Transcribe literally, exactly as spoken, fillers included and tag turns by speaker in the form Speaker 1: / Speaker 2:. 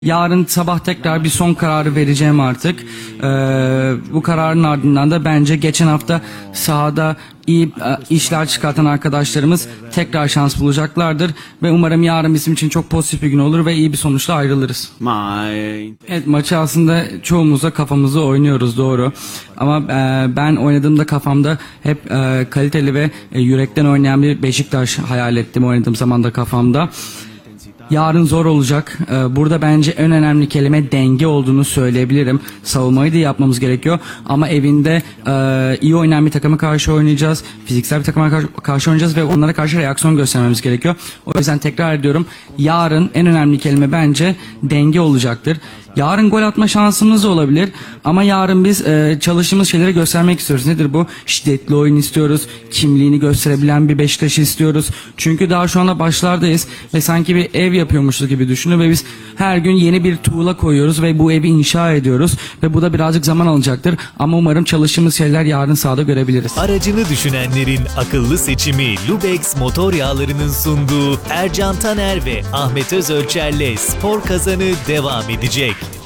Speaker 1: Yarın sabah tekrar bir son kararı vereceğim artık. Ee, bu kararın ardından da bence geçen hafta sahada iyi e, işler çıkartan arkadaşlarımız tekrar şans bulacaklardır. Ve umarım yarın bizim için çok pozitif bir gün olur ve iyi bir sonuçla ayrılırız. Evet, maçı aslında çoğumuzda kafamızı oynuyoruz, doğru. Ama e, ben oynadığımda kafamda hep e, kaliteli ve e, yürekten oynayan bir Beşiktaş hayal ettim oynadığım zaman da kafamda. Yarın zor olacak. Burada bence en önemli kelime denge olduğunu söyleyebilirim. Savunmayı da yapmamız gerekiyor. Ama evinde iyi oynayan bir takıma karşı oynayacağız. Fiziksel bir takıma karşı oynayacağız ve onlara karşı reaksiyon göstermemiz gerekiyor. O yüzden tekrar ediyorum. Yarın en önemli kelime bence denge olacaktır. Yarın gol atma şansımız da olabilir. Ama yarın biz e, çalıştığımız şeyleri göstermek istiyoruz. Nedir bu? Şiddetli oyun istiyoruz. Kimliğini gösterebilen bir Beşiktaş'ı istiyoruz. Çünkü daha şu anda başlardayız. Ve sanki bir ev yapıyormuşuz gibi düşünün. Ve biz her gün yeni bir tuğla koyuyoruz. Ve bu evi inşa ediyoruz. Ve bu da birazcık zaman alacaktır. Ama umarım çalıştığımız şeyler yarın sahada görebiliriz.
Speaker 2: Aracını düşünenlerin akıllı seçimi Lubex motor yağlarının sunduğu Ercan Taner ve Ahmet Özölçer'le Spor Kazanı devam edecek.